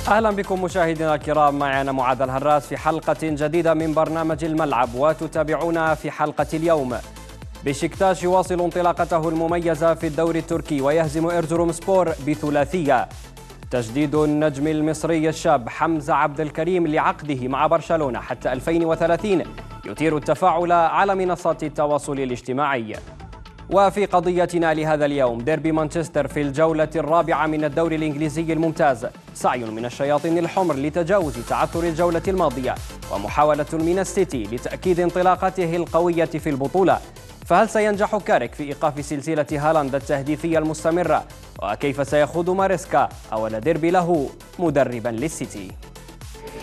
أهلا بكم مشاهدينا الكرام، معي أنا معاذ الهراس في حلقة جديدة من برنامج الملعب. وتتابعونا في حلقة اليوم: بشكتاش يواصل انطلاقته المميزة في الدوري التركي ويهزم إرزروم سبور بثلاثية. تجديد النجم المصري الشاب حمزة عبد الكريم لعقده مع برشلونة حتى 2030 يثير التفاعل على منصات التواصل الاجتماعي. وفي قضيتنا لهذا اليوم: ديربي مانشستر في الجولة الرابعة من الدوري الإنجليزي الممتاز، سعي من الشياطين الحمر لتجاوز تعثر الجولة الماضية، ومحاولة من السيتي لتأكيد انطلاقته القوية في البطولة. فهل سينجح كاريك في إيقاف سلسلة هالاند التهديفية المستمرة؟ وكيف سيخوض ماريسكا أول ديربي له مدربا للسيتي؟